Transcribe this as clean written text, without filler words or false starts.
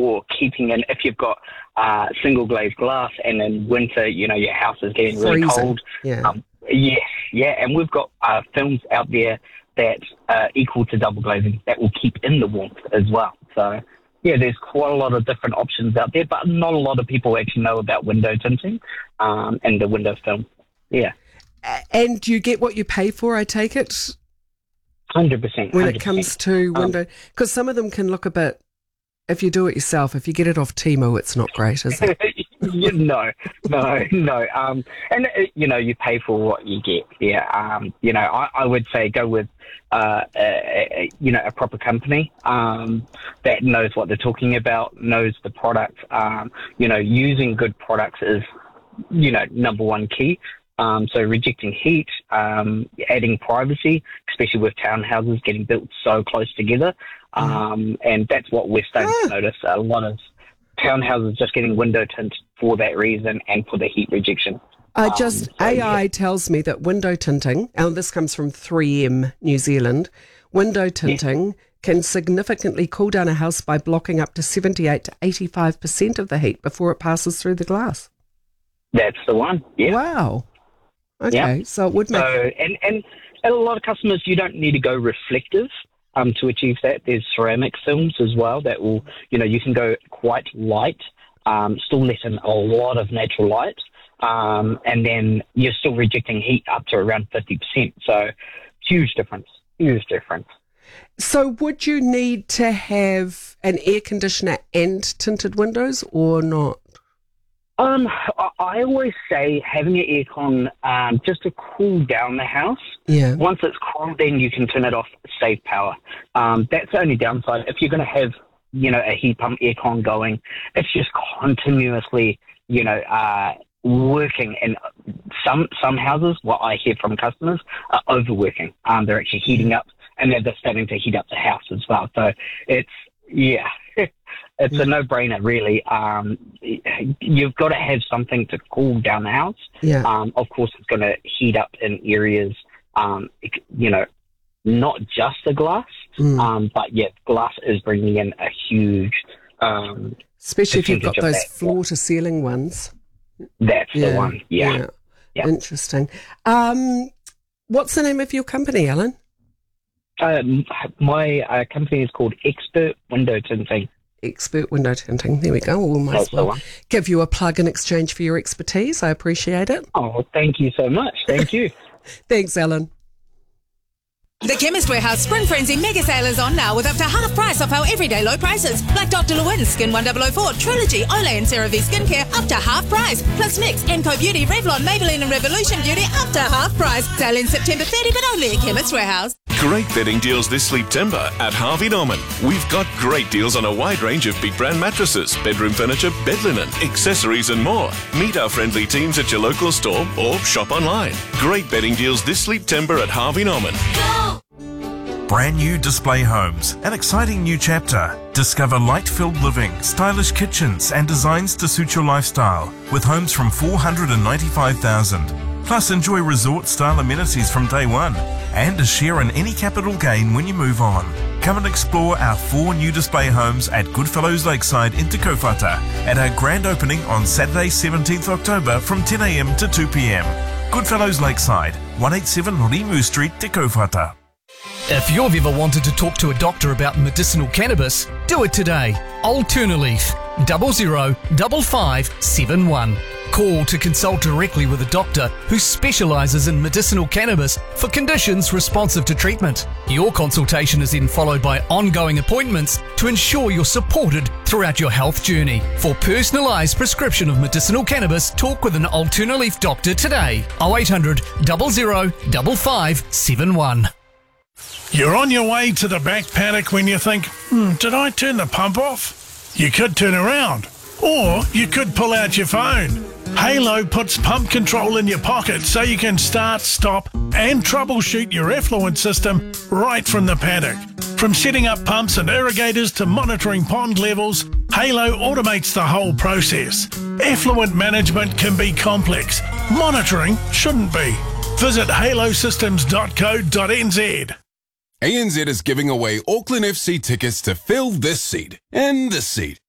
for keeping in, if you've got single glazed glass and in winter, your house is getting really cold. Yeah. And we've got films out there that are equal to double glazing that will keep in the warmth as well. So, there's quite a lot of different options out there, but not a lot of people actually know about window tinting and the window film. Yeah. And you get what you pay for, I take it? 100%. When it comes to window, because some of them can look a bit, if you do it yourself, if you get it off Temu, it's not great, is it? No. And, you pay for what you get. Yeah. I would say go with, a proper company that knows what they're talking about, knows the product. Using good products is, number one key. So rejecting heat, adding privacy, especially with townhouses getting built so close together. And that's what we're starting to notice. A lot of townhouses just getting window tint for that reason and for the heat rejection. AI tells me that window tinting, and this comes from 3M New Zealand, window tinting can significantly cool down a house by blocking up to 78 to 85% of the heat before it passes through the glass. That's the one. Yeah. Wow. Okay, so it would make... And a lot of customers, you don't need to go reflective to achieve that. There's ceramic films as well that will, you can go quite light, still let in a lot of natural light, and then you're still rejecting heat up to around 50%. So huge difference. So would you need to have an air conditioner and tinted windows or not? I always say having an aircon just to cool down the house. Yeah. Once it's cool, then you can turn it off, save power. That's the only downside. If you're going to have, a heat pump aircon going, it's just continuously, working. And some houses, what I hear from customers, are overworking. They're actually heating up, and they're starting to heat up the house as well. So it's it's a no-brainer, really. You've got to have something to cool down the house. Yeah. Of course, it's going to heat up in areas, not just the glass, but glass is bringing in a huge especially if you've got those floor-to-ceiling ones. That's the one, yeah. Interesting. What's the name of your company, Alan? My company is called Expert Window Tinting. Expert Window Tinting. There we go. We might as well give you a plug in exchange for your expertise. I appreciate it. Oh, thank you so much. Thank you. Thanks, Alan. The Chemist Warehouse Spring Frenzy mega sale is on now with up to half price off our everyday low prices. Like Dr. Lewin, Skin 1004, Trilogy, Olay and CeraVe Skincare up to half price. Plus Mix, Enco Beauty, Revlon, Maybelline and Revolution Beauty up to half price. Sale in September 30, but only at Chemist Warehouse. Great bedding deals this September at Harvey Norman. We've got great deals on a wide range of big brand mattresses, bedroom furniture, bed linen, accessories and more. Meet our friendly teams at your local store or shop online. Great bedding deals this September at Harvey Norman. Brand new Display Homes, an exciting new chapter. Discover light-filled living, stylish kitchens and designs to suit your lifestyle with homes from $495,000. Plus enjoy resort-style amenities from day one and a share in any capital gain when you move on. Come and explore our 4 new display homes at Goodfellows Lakeside in Te Kaupata at our grand opening on Saturday 17th October from 10 a.m. to 2 p.m. Goodfellows Lakeside, 187 Rimu Street, Te Kaupata. If you've ever wanted to talk to a doctor about medicinal cannabis, do it today. Alternaleaf 005571. Call to consult directly with a doctor who specialises in medicinal cannabis for conditions responsive to treatment. Your consultation is then followed by ongoing appointments to ensure you're supported throughout your health journey. For personalised prescription of medicinal cannabis, talk with an Alternaleaf doctor today. 0800 005571. You're on your way to the back paddock when you think, did I turn the pump off? You could turn around, or you could pull out your phone. Halo puts pump control in your pocket so you can start, stop and troubleshoot your effluent system right from the paddock. From setting up pumps and irrigators to monitoring pond levels, Halo automates the whole process. Effluent management can be complex. Monitoring shouldn't be. Visit halosystems.co.nz. ANZ is giving away Auckland FC tickets to fill this seat and this seat.